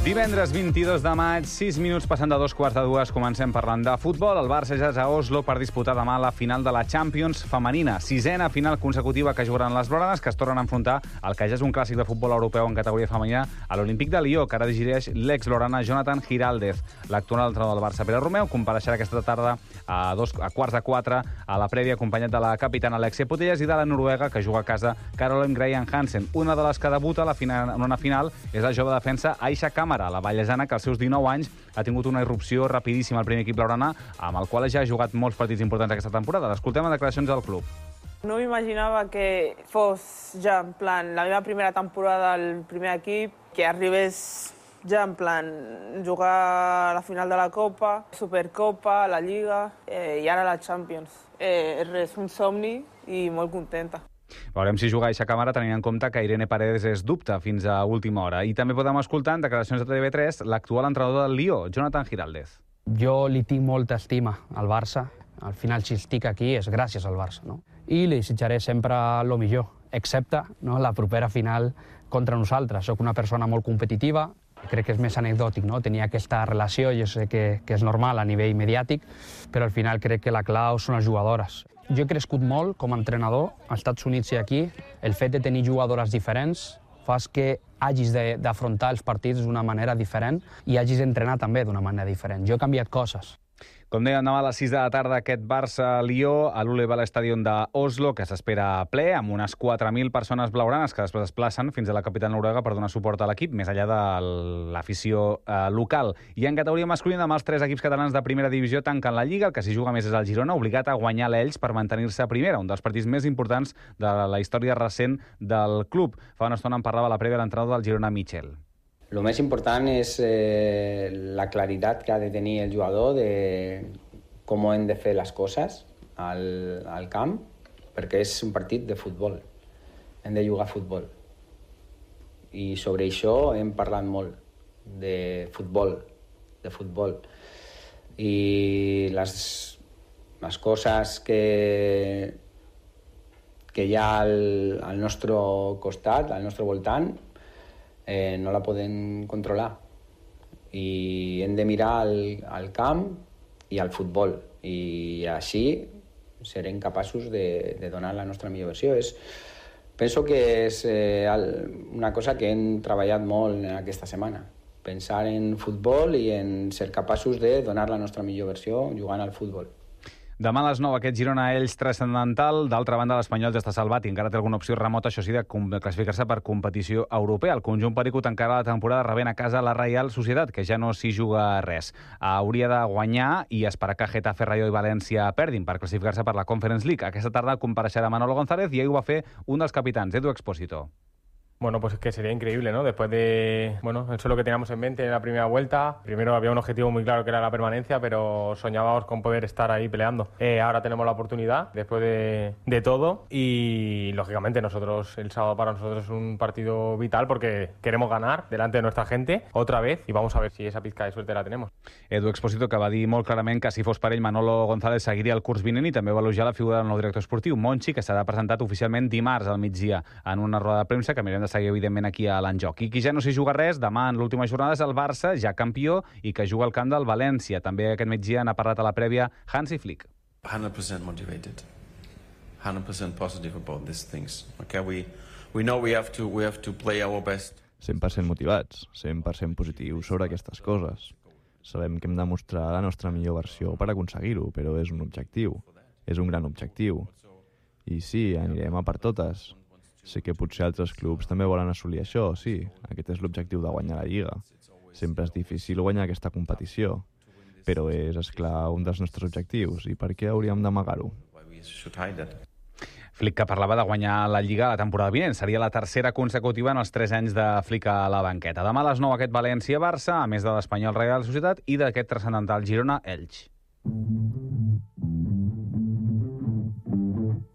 Divendres 22 de maig, 6 minuts passant de 2:15, comencem parlant de futbol. El Barça ja és a Oslo per disputar demà la final de la Champions femenina. 6ª final consecutiva que jugaran les blaugranes, que es tornen a enfrontar al que ja és un clàssic de futbol europeu en categoria femenina, a l'Olímpic de Lió, que ara dirigeix l'ex-blaugrana Jonathan Giraldez. L'actual entrenador del Barça, Pere Romeu, compareixerà aquesta tarda a 3:45 a la prèvia, acompanyat de la capitana Alexia Putellas i de la noruega, que juga a casa, Caroline Graham Hansen. Una de les que debuta en una final és la jove defensa Aisha Kamara, la vallesana, que als seus 19 anys ha tingut una irrupció rapidíssima al primer equip blaugrana, amb el qual ja ha jugat molts partits importants aquesta temporada. L'escoltem en declaracions del club. No m'imaginava que fos ja, en plan, la meva primera temporada al primer equip, que arribés ja, en plan, jugar a la final de la Copa, Supercopa, la Lliga i ara la Champions. És un somni i molt contenta. Veurem si juga Aisha Kamara, tenint en compte que Irene Paredes és dubte fins a última hora. I també podem escoltar en declaracions de TV3 l'actual entrenador del Lió, Jonathan Giraldez. Jo li tinc molta estima al Barça. Al final, si estic aquí, és gràcies al Barça, no? I li desitjaré sempre el millor, excepte la propera final contra nosaltres. Soc una persona molt competitiva, crec que és més anecdòtic, no? Tenir aquesta relació, jo sé que és normal a nivell mediàtic, però al final crec que la clau són les jugadores. Jo he crescut molt com a entrenador als Estats Units i aquí. El fet de tenir jugadores diferents fas que hagis d'afrontar els partits d'una manera diferent i hagis d'entrenar també d'una manera diferent. Jo he canviat coses. Com dèiem, demà a les 6 de la tarda aquest Barça-Lió a l'Uleval Stadion d'Oslo, que s'espera ple, amb unes 4.000 persones blaugranes que després es desplacen fins a la capital noruega per donar suport a l'equip, més enllà de l'afició local. I en categoria masculina, demà els 3 equips catalans de primera divisió tanquen la Lliga. El que s'hi juga més és el Girona, obligat a guanyar l'Elx per mantenir-se a primera, un dels partits més importants de la història recent del club. Fa una estona en parlava la prèvia l'entrenador del Girona, Michel. Lo més important és la claritat que ha de tenir el jugador de com hem de fer les coses al camp, perquè és un partit de futbol. Hem de jugar a futbol. I sobre això hem parlat molt, de futbol. I les coses que hi ha al nostre costat, al nostre voltant, no la podem controlar i hem de mirar al camp i al futbol i així serem capaços de donar la nostra millor versió. Penso que és una cosa que hem treballat molt en aquesta setmana, pensar en futbol i en ser capaços de donar la nostra millor versió jugant al futbol. Demà a les 9 aquest Girona-Elx transcendental. D'altra banda, l'Espanyol ja està salvat i encara té alguna opció remota, això sí, de classificar-se per competició europea. El conjunt perico tancarà la temporada rebent a casa la Reial Societat, que ja no s'hi juga res. Hauria de guanyar i esperar que Getafe, Rayo i València perdin per classificar-se per la Conference League. Aquesta tarda compareixerà Manolo González i ahir ho va fer un dels capitans, Edu Expósito. Bueno, pues es que sería increíble, ¿no? Después de, eso es lo que teníamos en mente en la primera vuelta. Primero había un objetivo muy claro que era la permanencia, pero soñábamos con poder estar ahí peleando. Ahora tenemos la oportunidad, después de todo, y lógicamente el sábado para nosotros es un partido vital porque queremos ganar delante de nuestra gente otra vez y vamos a ver si esa pizca de suerte la tenemos. Edu Expósito, que va dir molt clarament que si fos per ell, Manolo González seguiria el curs vinent i també va elogiar la figura del nou director esportiu, Monchi, que serà presentat oficialment dimarts al migdia en una roda de premsa que mirem de seguir, evidentment, aquí a l'Enjoc. I qui ja no s'hi juga res, demà en l'última jornada és el Barça, ja campió, i que juga al camp del València. També aquest migdia n'ha parlat a la prèvia Hansi Flick. 100% motivated. 100% positive about these things. Okay, we know we have to play our best. 100% motivats, 100% positius sobre aquestes coses. Sabem que hem de mostrar la nostra millor versió per aconseguir-ho, però és un objectiu. És un gran objectiu. I sí, anirem a per totes. Sé que potser altres clubs també volen assolir això, sí. Aquest és l'objectiu de guanyar la Lliga. Sempre és difícil guanyar aquesta competició, però és, esclar, un dels nostres objectius. I per què hauríem d'amagar-ho? Flick, que parlava de guanyar la Lliga la temporada vinent. Seria la tercera consecutiva en els 3 anys de Flick a la banqueta. Demà a les 9 aquest València-Barça, a més de l'Espanyol Reial Societat i d'aquest transcendental Girona-Elx.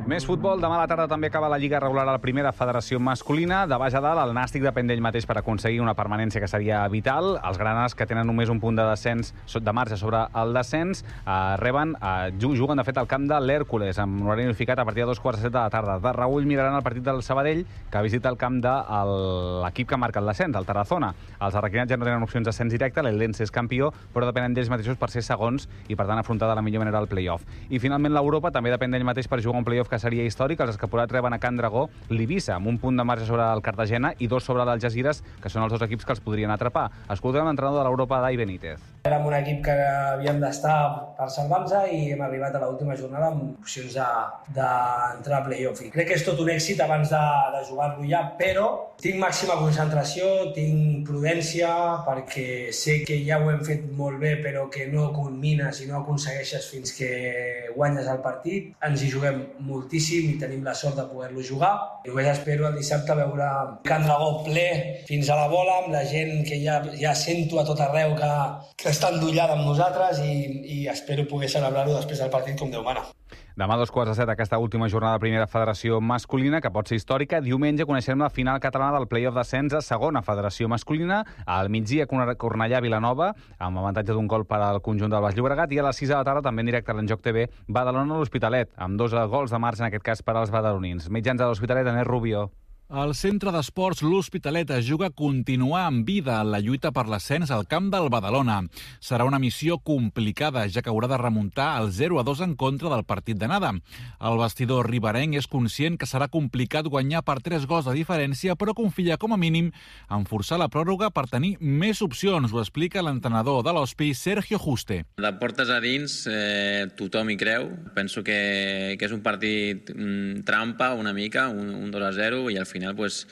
Més futbol. Demà a la tarda també acaba la Lliga regular a la primera federació masculina. De baix a dalt, el Nàstic depèn d'ell mateix per aconseguir una permanència que seria vital. Els granes, que tenen només un punt de descens, de marge sobre el descens, juguen, de fet, al camp de l'Hèrcules, amb horari unificat a partir de 2:15 de la tarda. De reüll miraran el partit del Sabadell, que visita el camp de l'equip que marca el descens, el Tarazona. Els arraquinats ja no tenen opcions d'ascens directe, l'Eldense és campió, però depenen d'ells mateixos per ser segons i, per tant, afrontar de la millor manera el play-off. I, finalment, l'Europa també depèn d'ell mateix per jugar un play-off que seria històric. Els escapolats reben a Can Dragó l'Ibissa, amb un punt de marge sobre el Cartagena i 2 sobre l'Algesires, que són els 2 equips que els podrien atrapar. Escoltem l'entrenador de l'Europa, Dai Benítez. Érem un equip que havíem d'estar per salvar-nos i hem arribat a l'última jornada amb opcions d'entrar a play-off. I crec que és tot un èxit abans de jugar-lo ja, però tinc màxima concentració, tinc prudència, perquè sé que ja ho hem fet molt bé, però que no culmines i no aconsegueixes fins que guanyes el partit. Ens hi juguem moltíssim i tenim la sort de poder-lo jugar. I només espero el dissabte veure Can Dragó ple fins a la bola, amb la gent que ja sento a tot arreu que està endollada amb nosaltres i espero poder celebrar-ho després del partit com Déu mana. Demà a 2:15 aquesta última jornada de primera federació masculina, que pot ser històrica. Diumenge coneixerem la final catalana del play-off d'ascens a segona federació masculina. Al migdia, Cornellà-Vilanova, amb avantatge d'un gol per al conjunt del Baix Llobregat. I a les 6 de la tarda, també en directe a l'Enjoc TV, Badalona-l'Hospitalet, amb 2 gols de marge, en aquest cas, per als badalonins. Mitjans de l'Hospitalet, Anés Rubio. El centre d'esports L'Hospitalet es juga a continuar amb vida en la lluita per l'ascens al camp del Badalona. Serà una missió complicada, ja que haurà de remuntar el 0-2 en contra del partit d'anada. El vestidor riberenc és conscient que serà complicat guanyar per 3 gols de diferència, però confia com a mínim en forçar la pròrroga per tenir més opcions, ho explica l'entrenador de l'Hospi, Sergio Juste. De portes a dins tothom hi creu. Penso que és un partit trampa una mica, un 2-0, i al final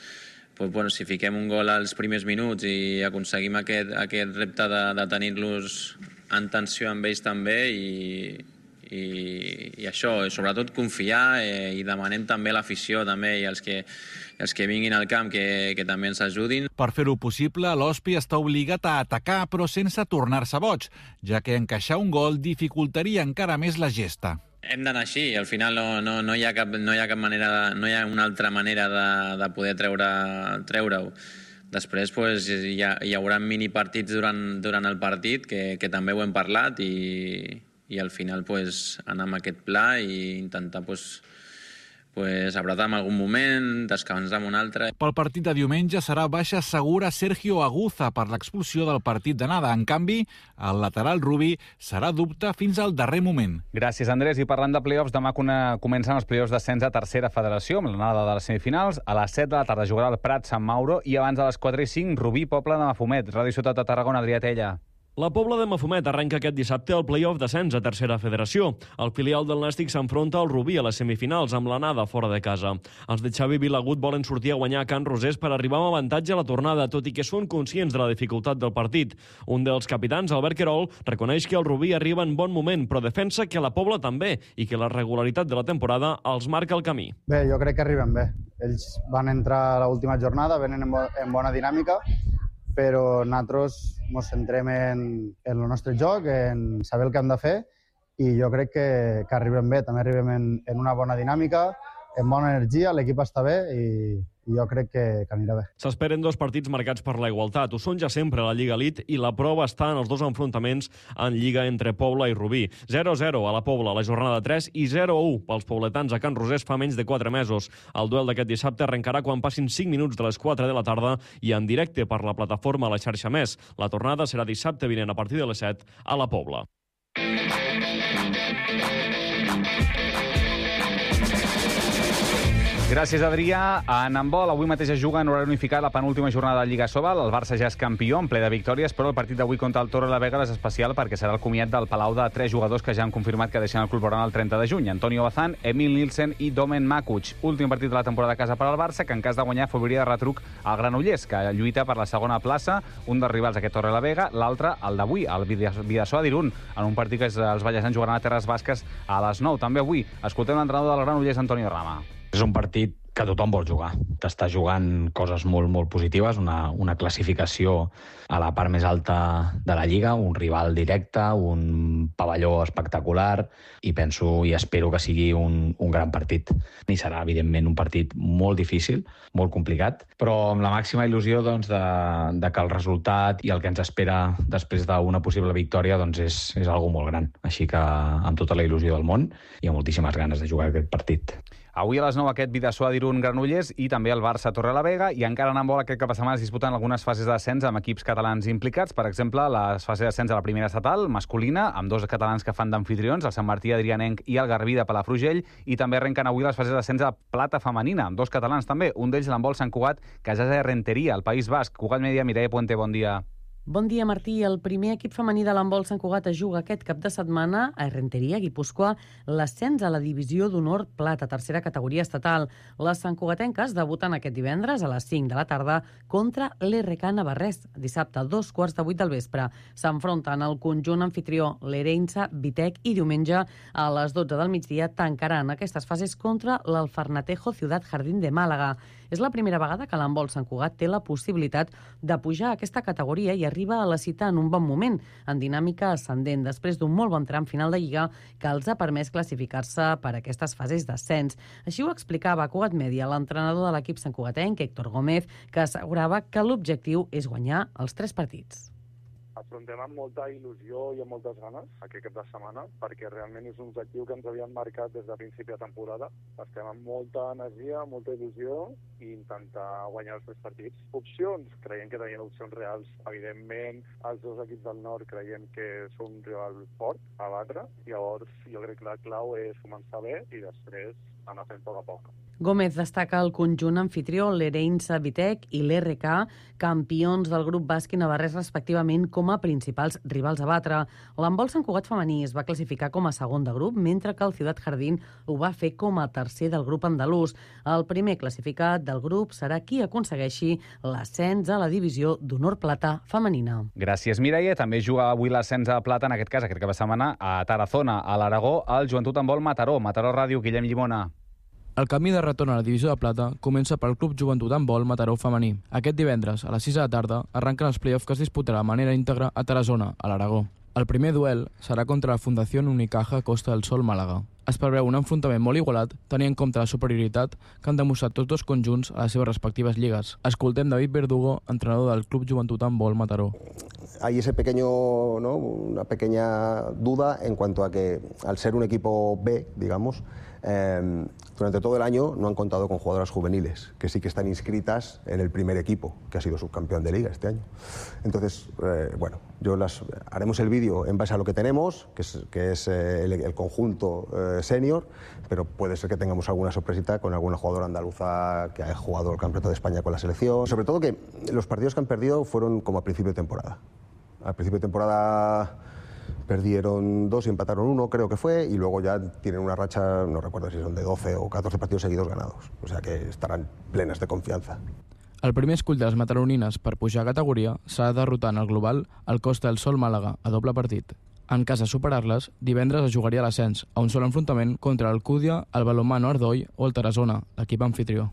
si fiquem un gol als primers minuts i aconseguim aquest repte de tenir-los en tensió amb ells també i això, sobretot confiar, i demanem també a l'afició també i els que vinguin al camp que també ens ajudin. Per fer-ho possible, l'Hospi està obligat a atacar, però sense tornar-se boig, ja que encaixar un gol dificultaria encara més la gesta. Hem d'anar així, al final no hi ha cap manera, no hi ha una altra manera de poder treure-ho. Després hi haurà minipartits durant el partit, que també ho hem parlat, i al final anar amb aquest pla i intentar apretar en algun moment, descansar en un altre. Pel partit de diumenge serà baixa segura Sergio Aguza per l'expulsió del partit d'anada. En canvi, el lateral Rubi serà dubte fins al darrer moment. Gràcies, Andrés. I parlant de play-offs, demà comencen els play-offs d'ascens a tercera federació, amb l'anada de les semifinals. A les 7 de la tarda jugarà el Prat Sant Mauro i abans de les 4:05, Rubí, Pobla de Mafumet. Ràdio Ciutat de Tarragona, Adrià Tella. La Pobla de Mafumet arrenca aquest dissabte el play-off d'ascens a tercera federació. El filial del Nàstic s'enfronta al Rubí a les semifinals amb l'anada fora de casa. Els de Xavi Vilagut volen sortir a guanyar a Can Rosés per arribar amb avantatge a la tornada, tot i que són conscients de la dificultat del partit. Un dels capitans, Albert Querol, reconeix que el Rubí arriba en bon moment, però defensa que la Pobla també i que la regularitat de la temporada els marca el camí. Bé, jo crec que arriben bé. Ells van entrar a l'última jornada, venen en bona dinàmica, però nosaltres ens centrem en el nostre joc, en saber el que hem de fer, i jo crec que arribem bé. També arribem en una bona dinàmica, en bona energia, l'equip està bé i jo crec que anirà bé. S'esperen 2 partits marcats per la igualtat. Ho són ja sempre a la Lliga Elite i la prova està en els 2 enfrontaments en Lliga entre Pobla i Rubí. 0-0 a la Pobla a la jornada 3 i 0-1 pels pobletans a Can Rosés fa menys de 4 mesos. El duel d'aquest dissabte arrencarà quan passin 5 minuts de les 4 de la tarda i en directe per la plataforma a la xarxa Més. La tornada serà dissabte vinent a partir de les 7 a la Pobla. Gràcies, Adrià. En handbol, avui mateix es juga en horari unificat la penúltima jornada de Lliga Sobal. El Barça ja és campió, en ple de victòries, però el partit d'avui contra el Torrelavega és especial perquè serà el comiat del Palau de 3 jugadors que ja han confirmat que deixen el club blaugrana el 30 de juny. Antonio Bazán, Emil Nielsen i Domen Makuc. Últim partit de la temporada a casa per al Barça, que en cas de guanyar afavoria de retruc al Granollers, que lluita per la segona plaça, un dels rivals aquest Torrelavega, l'altre, el d'avui, el Bidasoa d'Irún, en un partit que els ballesans jugaran a Terres Basques a les 9. També avui escoltem l'entrenador del Granollers, Antonio Rama. És un partit que tothom vol jugar. T'està jugant coses molt, molt positives, una classificació a la part més alta de la Lliga, un rival directe, un pavelló espectacular, i penso i espero que sigui un gran partit. I serà, evidentment, un partit molt difícil, molt complicat, però amb la màxima il·lusió doncs, de que el resultat i el que ens espera després d'una possible victòria doncs, és algo molt gran. Així que amb tota la il·lusió del món i amb moltíssimes ganes de jugar aquest partit. Avui a les 9 aquest Bidasoa d'Irun Granollers i també el Barça Torrelavega, i encara en handbol aquest cap de setmana es disputen algunes fases d'ascens amb equips catalans implicats. Per exemple, les fases d'ascens a la primera estatal masculina, amb 2 catalans que fan d'anfitrions, el Sant Martí Adrianenc i el Garbí de Palafrugell, i també arrenquen avui les fases d'ascens a plata femenina, amb 2 catalans també, un d'ells l'handbol Sant Cugat, que ja és a Renteria, al País Basc. Cugat Media, Mireia Puente, bon dia. Bon dia, Martí. El primer equip femení de l'handbol Sant Cugat es juga aquest cap de setmana a Renteria, Guipúscoa, l'ascens a la divisió d'honor plata, tercera categoria estatal. Les santcugatenques debuten aquest divendres a les 5 de la tarda contra l'RK Navarrés. Dissabte, a 7:15 del vespre, s'enfronten al conjunt anfitrió l'Ereinsa Vitec i diumenge a les 12 del migdia tancaran aquestes fases contra l'Alfarnatejo Ciudad Jardín de Màlaga. És la primera vegada que l'handbol Sant Cugat té la possibilitat de pujar a aquesta categoria i arriba a la cita en un bon moment, en dinàmica ascendent, després d'un molt bon tram final de Lliga que els ha permès classificar-se per aquestes fases d'ascens. Així ho explicava a Cugat Media l'entrenador de l'equip santcugatenc, Héctor Gómez, que assegurava que l'objectiu és guanyar els 3 partits. Afrontem amb molta il·lusió i amb moltes ganes aquest cap de setmana, perquè realment és un objectiu que ens havien marcat des de principi de temporada. Estem amb molta energia, molta il·lusió i intentar guanyar els 3 partits. Opcions? Creiem que tenim opcions reals. Evidentment, els 2 equips del nord creiem que són un rival fort a batre. Llavors, jo crec que la clau és començar bé i després anar fent a poc a poc. Gómez destaca el conjunt anfitrió, l'Ereinsa Vitec i l'RK, campions del grup basc i navarrès respectivament, com a principals rivals a batre. L'handbol Sant Cugat femení es va classificar com a segon de grup, mentre que el Ciudad Jardín ho va fer com a tercer del grup andalús. El primer classificat del grup serà qui aconsegueixi l'ascens a la divisió d'honor plata femenina. Gràcies, Mireia. També juga avui l'ascens a plata, en aquest cas, aquest cap de setmana, a Tarazona, a l'Aragó, al Joventut Handbol Mataró. Mataró Ràdio, Guillem Llimona. El camí de retorn a la divisió de plata comença pel Club Joventut Handbol Mataró femení. Aquest divendres, a les 6 de la tarda, arrenquen els play-offs que es disputarà de manera íntegra a Tarazona, a l'Aragó. El primer duel serà contra la Fundació Unicaja Costa del Sol Màlaga. Es preveu un enfrontament molt igualat, tenint en compte la superioritat que han demostrat tots 2 conjunts a les seves respectives lligues. Escoltem David Verdugo, entrenador del Club Joventut Handbol Mataró. Hay ese pequeño, ¿no? Una pequeña duda en cuanto a que al ser un equipo B, digamos, durante todo el año no han contado con jugadoras juveniles, que sí que están inscritas en el primer equipo, que ha sido subcampeón de liga este año. Entonces, bueno, haremos el vídeo en base a lo que tenemos, que es el conjunto senior, pero puede ser que tengamos alguna sorpresita con alguna jugadora andaluza que ha jugado el Campeonato de España con la selección. Sobre todo que los partidos que han perdido fueron como a principio de temporada. Al principio de temporada perdieron 2 y empataron 1, creo que fue, y luego ya tienen una racha, no recuerdo si son de 12 o 14 partidos seguidos ganados. O sea que estarán plenes de confianza. El primer escull de les mataronines per pujar a categoria serà derrotant el global al Costa del Sol Màlaga a doble partit. En cas de superar-les, divendres es jugaria l'ascens a un sol enfrontament contra l'Alcúdia, el Balonmano Ardoi o el Tarazona, l'equip anfitrió.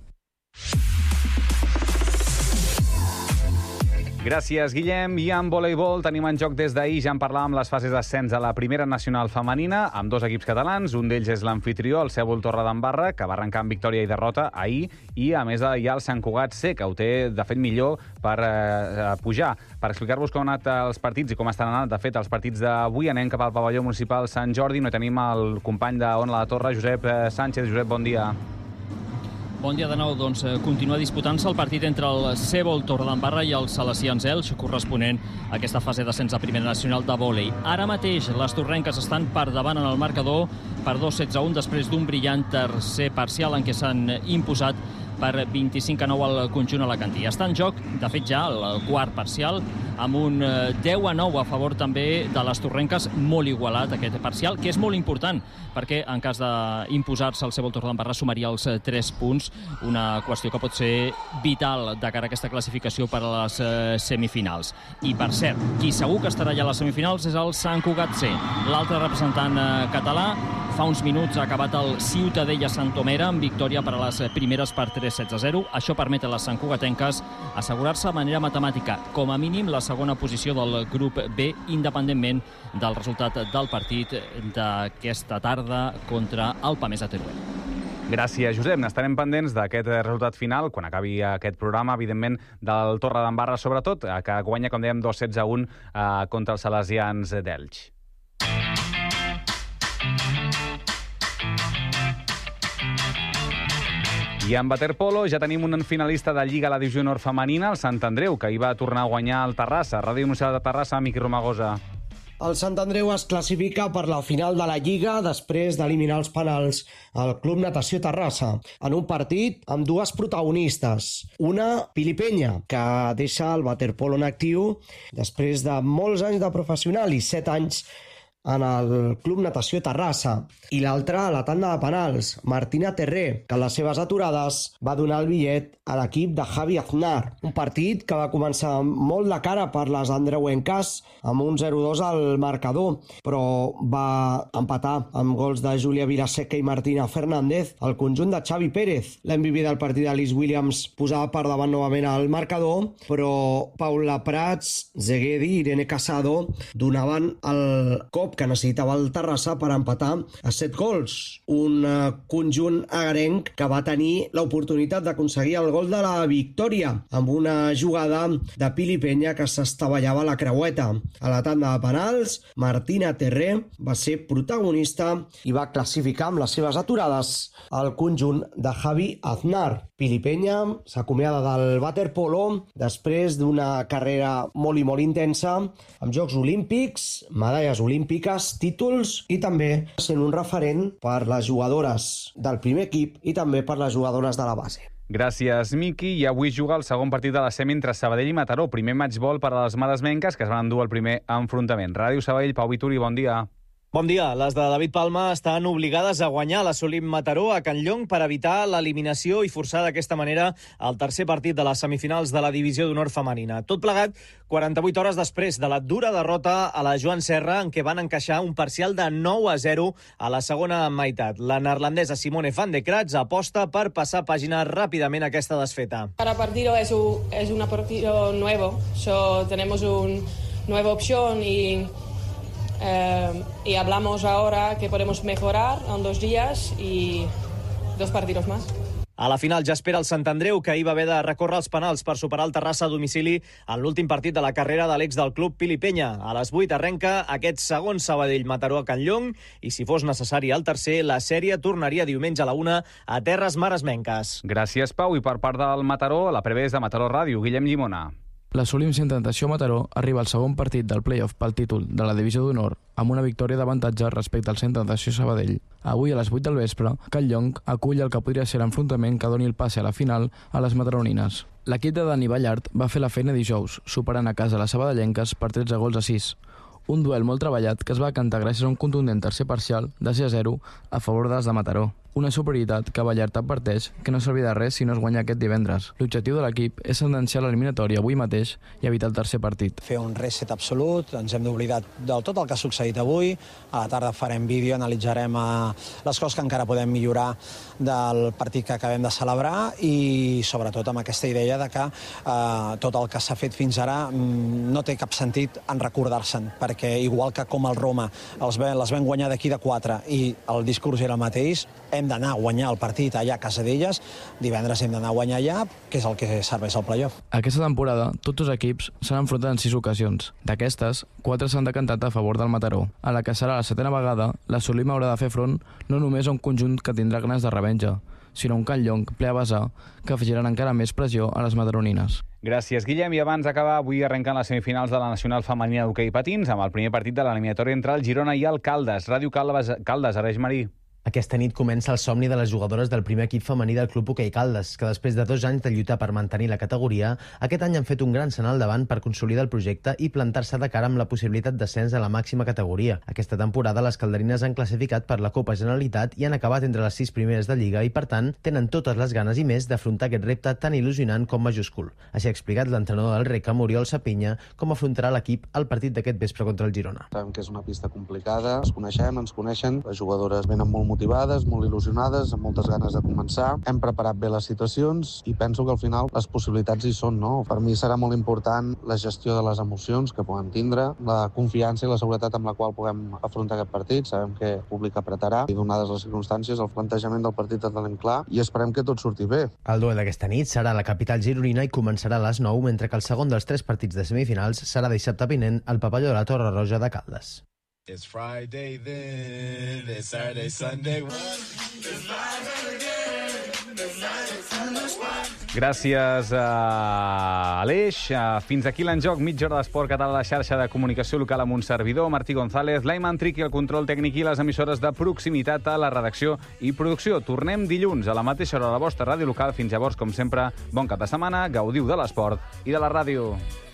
Gràcies, Guillem. I en voleibol tenim en joc des d'ahir, ja en parlàvem, les fases d'ascens a la primera nacional femenina, amb 2 equips catalans. Un d'ells és l'anfitrió, el Cèbol Torredembarra, que va arrencar amb victòria i derrota ahir, i a més hi ha el Sant Cugat C, que ho té, de fet, millor per pujar. Per explicar-vos com han anat els partits i com estan anant, de fet, els partits d'avui, anem cap al pavelló municipal Sant Jordi, on tenim el company d'Ona la Torre, Josep Sánchez. Josep, bon dia. Bon dia de nou. Doncs continua disputant-se el partit entre el Cèbol Torredembarra i el Salesians Elx, corresponent a aquesta fase d'ascens a primera nacional de vòlei. Ara mateix les torrenques estan per davant en el marcador per 2-16-1 després d'un brillant tercer parcial en què s'han imposat per 25-9 al conjunt alacantí. Està en joc, de fet, ja el quart parcial, amb un 10-9 a favor també de les torrenques, molt igualat aquest parcial, que és molt important, perquè en cas d'imposar-se el Cebol Torredembarra sumaria els 3 punts, una qüestió que pot ser vital de cara a aquesta classificació per a les semifinals. I, per cert, qui segur que estarà ja a les semifinals és el Sant Cugat C, l'altre representant català. Fa uns minuts ha acabat el Ciutadella Santomera amb victòria per a les primeres per 3-7-0. Això permet a les santcugatenques assegurar-se de manera matemàtica, com a mínim, la segona posició del grup B, independentment del resultat del partit d'aquesta tarda contra el Pamès de Teruel. Gràcies, Josep. N'estarem pendents d'aquest resultat final, quan acabi aquest programa, evidentment, del Torredembarra, sobretot, que guanya, com dèiem, 2-16-1 contra els salesians d'Elx. I en waterpolo ja tenim un finalista de Lliga a la Divisió Honor femenina, el Sant Andreu, que hi va tornar a guanyar el Terrassa. Ràdio Universitat de Terrassa, Miqui Romagosa. El Sant Andreu es classifica per la final de la Lliga després d'eliminar els penals al Club Natació Terrassa, en un partit amb dues protagonistes. Una, Pili Penya, que deixa el waterpolo en actiu després de molts anys de professional i 7 anys en el Club Natació Terrassa. I l'altra, la tanda de penals, Martina Terré, que en les seves aturades va donar el bitllet a l'equip de Javi Aznar. Un partit que va començar molt de cara per les andreuenques, amb un 0-2 al marcador, però va empatar amb gols de Júlia Vilaseca i Martina Fernández el conjunt de Xavi Pérez. L'MVP del partit d'Alice Williams posava per davant novament al marcador, però Paula Prats, Zeguedi i Irene Casado donaven el cop que necessitava el Terrassa per empatar a 7 gols. Un conjunt agarenc que va tenir l'oportunitat d'aconseguir el gol de la victòria amb una jugada de Pili Penya que s'estavellava la creueta. A la tanda de penals, Martina Terré va ser protagonista i va classificar amb les seves aturades el conjunt de Javi Aznar. Pili Penya s'acomiada del waterpolo després d'una carrera molt i molt intensa, amb Jocs Olímpics, medalles olímpiques, títols i també sent un referent per les jugadores del primer equip i també per les jugadores de la base. Gràcies, Miqui. I avui juga el segon partit de la semi entre Sabadell i Mataró. Primer matchball per a les maresmenques, que es van endur el primer enfrontament. Ràdio Sabadell, Pau Vituri, bon dia. Bon dia. Les de David Palma estan obligades a guanyar l'Assolim Mataró a Can Llong per evitar l'eliminació i forçar d'aquesta manera el tercer partit de les semifinals de la Divisió d'Honor femenina. Tot plegat 48 hores després de la dura derrota a la Joan Serra, en què van encaixar un parcial de 9-0 a la segona meitat. La neerlandesa Simone van de Kratz aposta per passar pàgina ràpidament aquesta desfeta. Cada partido es un partido nuevo, tenemos una nueva opción y hablamos ahora que podemos mejorar en 2 días y 2 partidos más. A la final ja espera el Sant Andreu, que ahir va haver de recórrer els penals per superar el Terrassa a domicili en l'últim partit de la carrera de l'ex del club Pili Penya. A les 8 arrenca aquest segon Sabadell-Mataró a Can Llong i, si fos necessari el tercer, la sèrie tornaria diumenge a la 1 a Terres Maresmenques. Gràcies, Pau. I per part del Mataró, la prèvia és de Mataró Ràdio. Guillem Llimona. L'Assolim Tentació Mataró arriba al segon partit del play-off pel títol de la Divisió d'Honor amb una victòria d'avantatge respecte al Tentació Sabadell. Avui a les 8 del vespre, Can Llong acull el que podria ser l'enfrontament que doni el passe a la final a les mataronines. L'equip de Dani Ballart va fer la feina dijous, superant a casa les sabadellenques per 13 gols a 6. Un duel molt treballat que es va cantar gràcies a un contundent tercer parcial de 6-0 a favor de les de Mataró. Una superioritat que Ballart adverteix que no servirà de res si no es guanya aquest divendres. L'objectiu de l'equip és sentenciar l'eliminatòria avui mateix i evitar el tercer partit. Fer un reset absolut, ens hem d'oblidar del tot el que ha succeït avui. A la tarda farem vídeo, analitzarem les coses que encara podem millorar del partit que acabem de celebrar i sobretot amb aquesta idea de que tot el que s'ha fet fins ara no té cap sentit en recordar-se'n, perquè igual que com el Roma les vam guanyar d'aquí de 4 i el discurs era el mateix, hem d'anar a guanyar el partit allà a casa d'elles, divendres hem d'anar a guanyar allà, que és el que serveix al playoff. Aquesta temporada, tots els equips s'han enfrontat en 6 ocasions. D'aquestes, 4 s'han decantat a favor del Mataró. A la que serà la 7ª vegada, l'Assolim haurà de fer front no només a un conjunt que tindrà ganes de revenja, sinó un Can Llong ple a vessar que afegiran encara més pressió a les mataronines. Gràcies, Guillem. I abans d'acabar, avui arrenquen les semifinals de la Nacional Femenina d'Hoquei Patins amb el primer partit de l'eliminatòria entre el Girona i el Caldes. Ràdio Caldes, Areix Marí. Aquesta nit comença el somni de les jugadores del primer equip femení del Club Hoquei Caldes, que després de 2 anys de lluitar per mantenir la categoria, aquest any han fet un gran salt endavant per consolidar el projecte i plantar-se de cara amb la possibilitat d'ascens a la màxima categoria. Aquesta temporada les calderines han classificat per la Copa Generalitat i han acabat entre les 6 primeres de Lliga i, per tant, tenen totes les ganes i més d'afrontar aquest repte tan il·lusionant com majúscul. Així ha explicat l'entrenador del Recam, Oriol Sapinya, com afrontarà l'equip al partit d'aquest vespre contra el Girona. Sabem que és una pista complicada, ens coneixen, les jugadores venen molt motivades, molt il·lusionades, amb moltes ganes de començar. Hem preparat bé les situacions i penso que al final les possibilitats hi són, no? Per mi serà molt important la gestió de les emocions que puguem tindre, la confiança i la seguretat amb la qual puguem afrontar aquest partit. Sabem que el públic apretarà i, donades les circumstàncies, el plantejament del partit el tenim clar i esperem que tot surti bé. El duel d'aquesta nit serà a la capital gironina i començarà a les 9, mentre que el segon dels 3 partits de semifinals serà dissabte vinent al pavelló de la Torre Roja de Caldes. It's Friday then, it's Saturday, Sunday. Gràcies a Aleix. Fins aquí l'Enjoc, mitja hora d'esport català a la xarxa de comunicació local amb un servidor, Martí González, l'Aiman Triqui, el control tècnic i les emissores de proximitat a la redacció i producció. Tornem dilluns a la mateixa hora a la vostra ràdio local. Fins llavors, com sempre, bon cap de setmana, gaudiu de l'esport i de la ràdio.